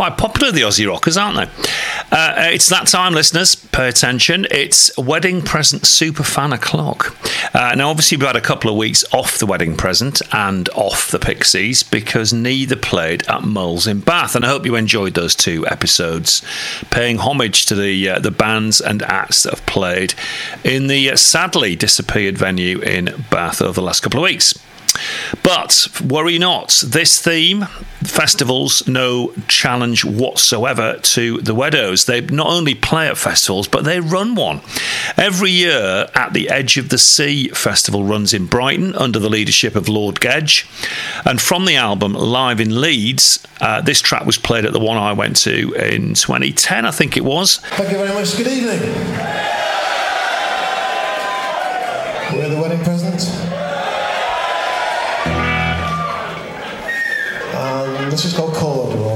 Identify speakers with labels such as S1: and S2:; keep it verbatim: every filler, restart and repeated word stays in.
S1: quite popular, the Aussie Rockers, aren't they? Uh, it's that time, listeners. Pay attention. It's Wedding Present Superfan O'Clock. Uh, now, obviously, we've had a couple of weeks off the Wedding Present and off the Pixies because neither played at Moles in Bath. And I hope you enjoyed those two episodes, paying homage to the uh, the bands and acts that have played in the uh, sadly disappeared venue in Bath over the last couple of weeks. But worry not, this theme, festivals, no challenge whatsoever to the Weddos. They not only play at festivals, but they run one. Every year at the Edge of the Sea festival runs in Brighton under the leadership of Lord Gedge. And from the album Live in Leeds, uh, this track was played at the one I went to in twenty ten, I think it was.
S2: Thank you very much. Good evening. We're the Wedding Present. This is called Corduroy.